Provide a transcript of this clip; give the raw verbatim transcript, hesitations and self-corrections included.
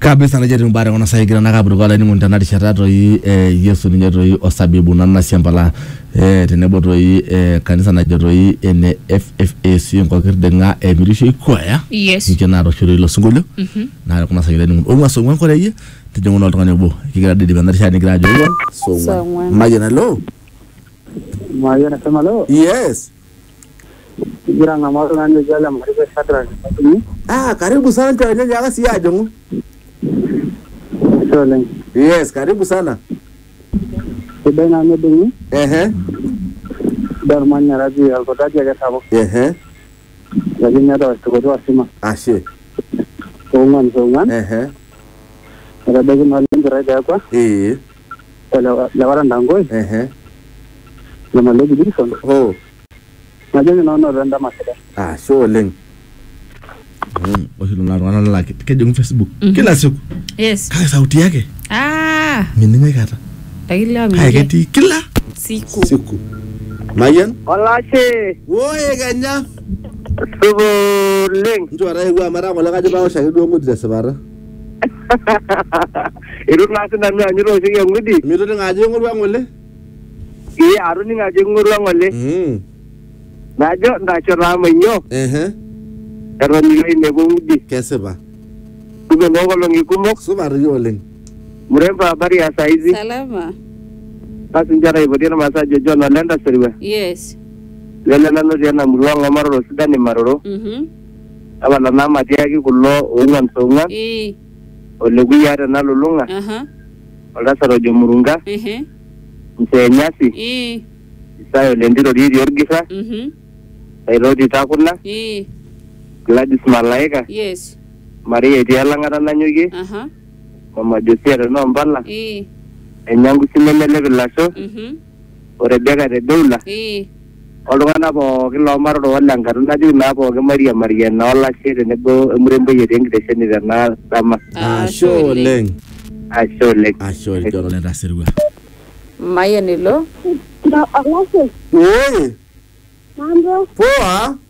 kabisa na jetu mbare ona saigira na kaburu kwala ni muntana rishata toi eh Yesu ninye toi osabibu nana siambala eh tenebo toi eh kanisa na jetoi ene F F A C ngokirdenga emirisho ikwaya yes nikena roshoro ilo sungulio mhm na kuna saigira ni ongwa songwa kwa yeye tijongo oltungani obo kigira didi bana rishata nigira ajo songwa mayena lo mayena sema lo yes kigira ngamaru nanje jala maribe satra ah karibu sana tena nyaga si ajongo Sole. Yes, karibu sana. Kudena medeni. Ehe. Darmanya raji alkotaji ya sabo. Ehe. Lakini hata tukotoa sima. Ashe. Songan songan. Ehe. Ada bagi malin berada apa? Eh. Kalau lawaran dangoi. Ehe. Nama lagi di sana. Oh. Majanya nono randa masada. Ah, sure leng. Mm, ohilo na rwana la kejong Facebook. Kila siku. yes Kaya sauti yake. ah Mimi kata. takila mimi Kaya kati kila siku siku. Mayan? Olashe. Woye ganya. Subo leng. Njo ara igwa mara ngola kaje bawo shaki do ngudi sabara. Iru nasu na nyo anyiro sigi ngudi. Miro de ngaje ngurwa ngole. Iya aru ni ngaje ngurwa ngole. Mm. Najo ndacho ramenyo. Ehe. Ero ni ne ngudi. Kese ba. Kugo ngolo ngikumok. Subari yo leng. Muremba habari ya saizi. salama Basi njara ibodina masaje John Alenda seriwe. yes Lele nano jana mulwanga maroro sidani maroro. mhm Abala nama tiaki kulo ungan songa. eh Olegu yare na lulunga. aha Ola saro jomurunga. ehe Msenyasi. eh Isayo lendiro riri orgisa. mhm Sairodi takuna. eh Gladys Malaika. yes Maria itialangara nanyuki. aha Mama Josia reno mbala. eh Enyangu sinemele vilasho. mhm Orebeka de doula. eh Olungana po kilo maroro wala ngaru naju na po ke Maria Maria na wala shire nebo murembe yede ngidesheni na sama. Ah, sure leng. Ashole. Ah, sure joro lenda serwa. maya nilo No, Olashe. Woye. Mambo. Poa.